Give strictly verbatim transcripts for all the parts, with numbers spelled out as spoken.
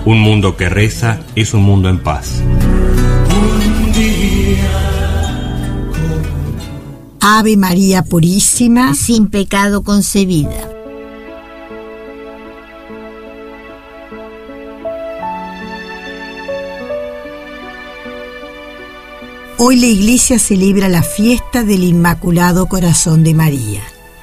Un mundo que reza es un mundo en paz. Ave María Purísima, sin pecado concebida. Hoy la Iglesia celebra la fiesta del Inmaculado Corazón de María.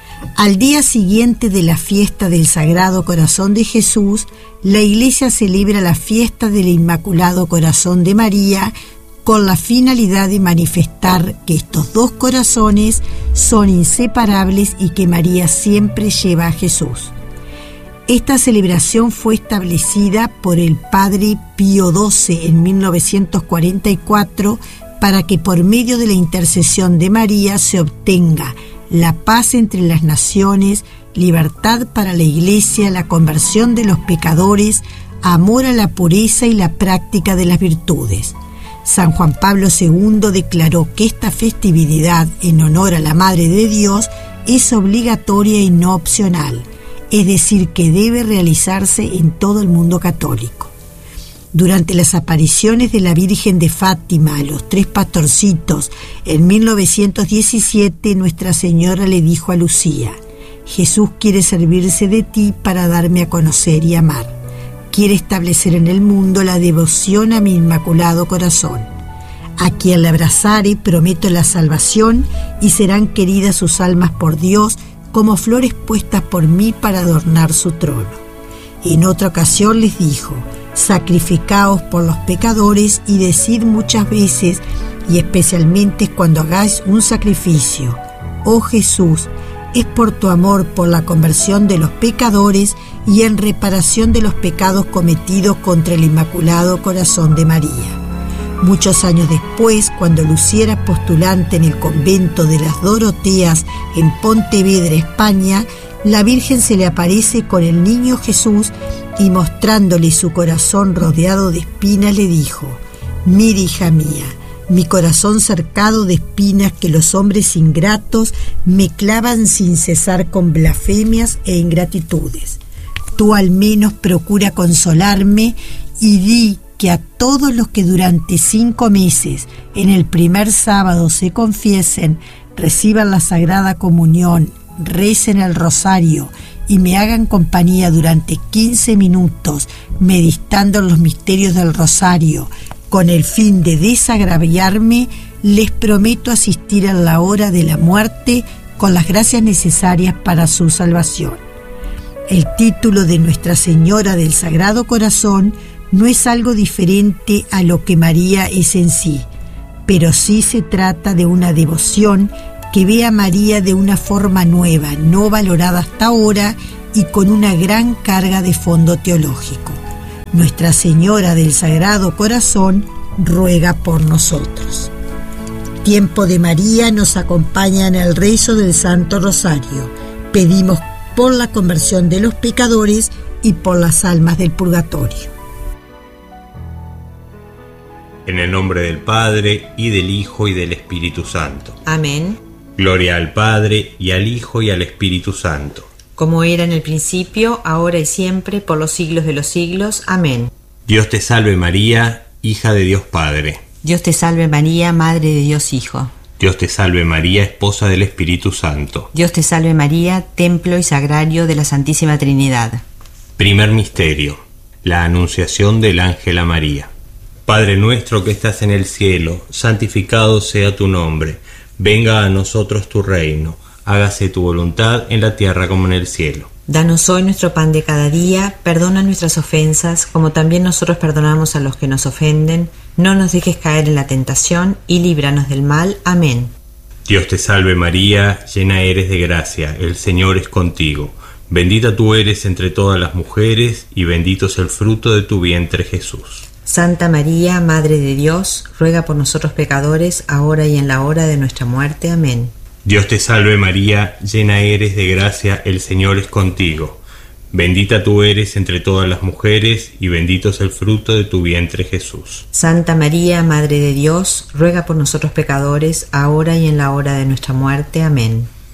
Al día siguiente de la fiesta del Sagrado Corazón de Jesús, la Iglesia celebra la fiesta del Inmaculado Corazón de María con la finalidad de manifestar que estos dos corazones son inseparables y que María siempre lleva a Jesús. Esta celebración fue establecida por el Padre Pío doce en mil novecientos cuarenta y cuatro para que por medio de la intercesión de María se obtenga la paz entre las naciones, libertad para la Iglesia, la conversión de los pecadores, amor a la pureza y la práctica de las virtudes. San Juan Pablo segundo declaró que esta festividad en honor a la Madre de Dios es obligatoria y no opcional, es decir, que debe realizarse en todo el mundo católico. Durante las apariciones de la Virgen de Fátima a los tres pastorcitos en mil novecientos diecisiete, Nuestra Señora le dijo a Lucía: Jesús quiere servirse de ti para darme a conocer y amar. Quiere establecer en el mundo la devoción a mi Inmaculado Corazón. A quien la abrazare prometo la salvación y serán queridas sus almas por Dios como flores puestas por mí para adornar su trono. En otra ocasión les dijo: sacrificaos por los pecadores y decid muchas veces, y especialmente cuando hagáis un sacrificio: oh Jesús, es por tu amor por la conversión de los pecadores y en reparación de los pecados cometidos contra el Inmaculado Corazón de María. Muchos años después, cuando Lucía era postulante en el convento de las Doroteas en Pontevedra, España, la Virgen se le aparece con el niño Jesús y mostrándole su corazón rodeado de espinas le dijo: mira, hija mía, mi corazón cercado de espinas que los hombres ingratos me clavan sin cesar con blasfemias e ingratitudes. Tú al menos procura consolarme y di que a todos los que durante cinco meses en el primer sábado se confiesen, reciban la Sagrada Comunión, recen el rosario y me hagan compañía durante quince minutos meditando en los misterios del rosario con el fin de desagraviarme, les prometo asistir a la hora de la muerte con las gracias necesarias para su salvación. El título de Nuestra Señora del Sagrado Corazón no es algo diferente a lo que María es en sí, pero sí se trata de una devoción que ve a María de una forma nueva, no valorada hasta ahora y con una gran carga de fondo teológico. Nuestra Señora del Sagrado Corazón ruega por nosotros. Tiempo de María nos acompaña en el rezo del Santo Rosario. Pedimos por la conversión de los pecadores y por las almas del purgatorio. En el nombre del Padre, y del Hijo, y del Espíritu Santo. Amén. Gloria al Padre, y al Hijo, y al Espíritu Santo. Como era en el principio, ahora y siempre, por los siglos de los siglos. Amén. Dios te salve María, hija de Dios Padre. Dios te salve María, Madre de Dios Hijo. Dios te salve María, esposa del Espíritu Santo. Dios te salve María, templo y sagrario de la Santísima Trinidad. Primer misterio: la anunciación del ángel a María. Padre nuestro que estás en el cielo, santificado sea tu nombre. Venga a nosotros tu reino. Hágase tu voluntad en la tierra como en el cielo. Danos hoy nuestro pan de cada día. Perdona nuestras ofensas, como también nosotros perdonamos a los que nos ofenden. No nos dejes caer en la tentación y líbranos del mal. Amén. Dios te salve María, llena eres de gracia, el Señor es contigo. Bendita tú eres entre todas las mujeres, y bendito es el fruto de tu vientre Jesús. Santa María, Madre de Dios, ruega por nosotros pecadores, ahora y en la hora de nuestra muerte. Amén. Dios te salve María, llena eres de gracia, el Señor es contigo. Bendita tú eres entre todas las mujeres, y bendito es el fruto de tu vientre Jesús. Santa María, Madre de Dios, ruega por nosotros pecadores, ahora y en la hora de nuestra muerte. Amén.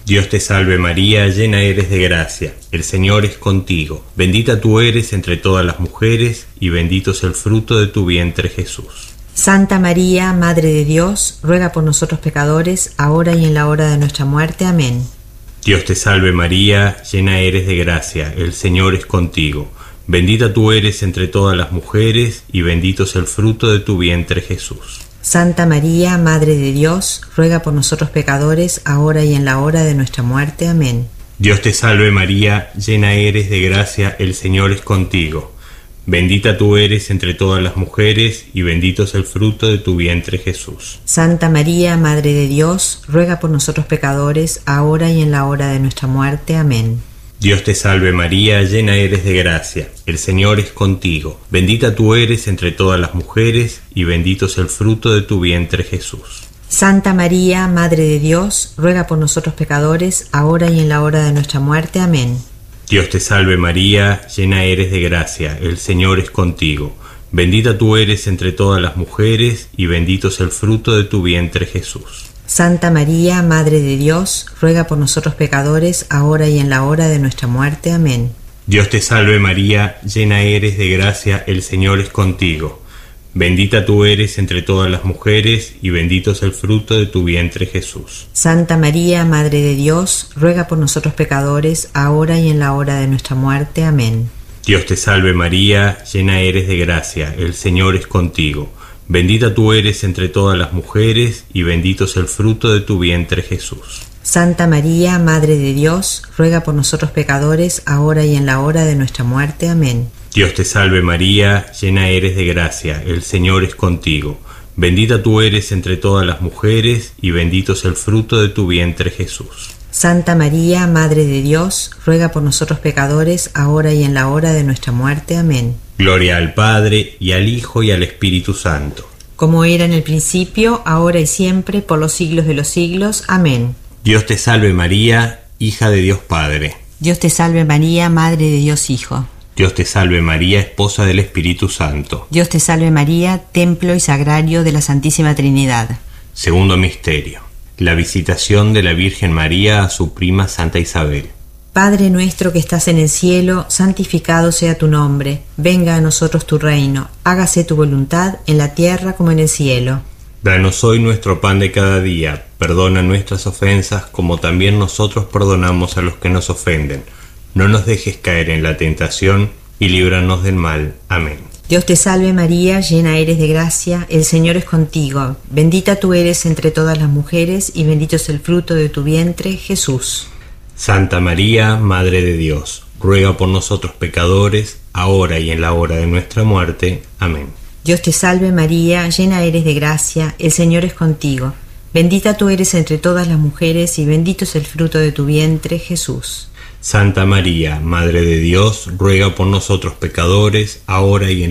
Dios te salve María, llena eres de gracia, el Señor es contigo. Bendita tú eres entre todas las mujeres, y bendito es el fruto de tu vientre Jesús. Santa María, Madre de Dios, ruega por nosotros pecadores, ahora y en la hora de nuestra muerte. Amén. Dios te salve María, llena eres de gracia, el Señor es contigo. Bendita tú eres entre todas las mujeres, y bendito es el fruto de tu vientre Jesús. Santa María, Madre de Dios, ruega por nosotros pecadores, ahora y en la hora de nuestra muerte. Amén. Dios te salve María, llena eres de gracia, el Señor es contigo. Bendita tú eres entre todas las mujeres, y bendito es el fruto de tu vientre Jesús. Santa María, Madre de Dios, ruega por nosotros pecadores, ahora y en la hora de nuestra muerte. Amén. Dios te salve María, llena eres de gracia, el Señor es contigo. Bendita tú eres entre todas las mujeres, y bendito es el fruto de tu vientre Jesús. Santa María, Madre de Dios, ruega por nosotros pecadores, ahora y en la hora de nuestra muerte. Amén. Dios te salve María, llena eres de gracia, el Señor es contigo. Bendita tú eres entre todas las mujeres, y bendito es el fruto de tu vientre Jesús. Santa María, Madre de Dios, ruega por nosotros pecadores, ahora y en la hora de nuestra muerte. Amén. Dios te salve María, llena eres de gracia, el Señor es contigo. Bendita tú eres entre todas las mujeres, y bendito es el fruto de tu vientre Jesús. Santa María, Madre de Dios, ruega por nosotros pecadores, ahora y en la hora de nuestra muerte. Amén. Dios te salve María, llena eres de gracia, el Señor es contigo. Bendita tú eres entre todas las mujeres, y bendito es el fruto de tu vientre Jesús. Santa María, Madre de Dios, ruega por nosotros pecadores, ahora y en la hora de nuestra muerte. Amén. Dios te salve María, llena eres de gracia, el Señor es contigo. Bendita tú eres entre todas las mujeres, y bendito es el fruto de tu vientre Jesús. Santa María, Madre de Dios, ruega por nosotros pecadores, ahora y en la hora de nuestra muerte. Amén. Gloria al Padre, y al Hijo, y al Espíritu Santo. Como era en el principio, ahora y siempre, por los siglos de los siglos. Amén. Dios te salve María, hija de Dios Padre. Dios te salve María, Madre de Dios Hijo. Dios te salve María, esposa del Espíritu Santo. Dios te salve María, templo y sagrario de la Santísima Trinidad. Segundo misterio: la visitación de la Virgen María a su prima Santa Isabel. Padre nuestro que estás en el cielo, santificado sea tu nombre. Venga a nosotros tu reino. Hágase tu voluntad en la tierra como en el cielo. Danos hoy nuestro pan de cada día. Perdona nuestras ofensas como también nosotros perdonamos a los que nos ofenden. No nos dejes caer en la tentación y líbranos del mal. Amén. Dios te salve María, llena eres de gracia, el Señor es contigo. Bendita tú eres entre todas las mujeres, y bendito es el fruto de tu vientre, Jesús. Santa María, Madre de Dios, ruega por nosotros pecadores, ahora y en la hora de nuestra muerte. Amén. Dios te salve María, llena eres de gracia, el Señor es contigo. Bendita tú eres entre todas las mujeres, y bendito es el fruto de tu vientre, Jesús. Santa María, Madre de Dios, ruega por nosotros pecadores, ahora y en